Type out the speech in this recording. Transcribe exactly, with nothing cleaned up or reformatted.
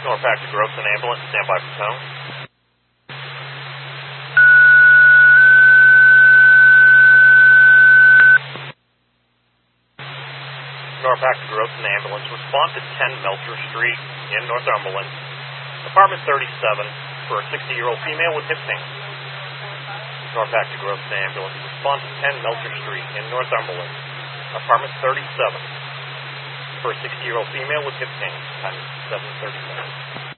Norpac to Gross and ambulance, stand by for tone. Norpac to Gross and ambulance, respond to ten Melcher Street in Northumberland, apartment thirty-seven, for a sixty-year-old female with hip pain. Norpac to Gross and ambulance, respond to ten Melcher Street in Northumberland, apartment thirty-seven, for a sixty-year-old female with hip pain. Time seven thirty-seven.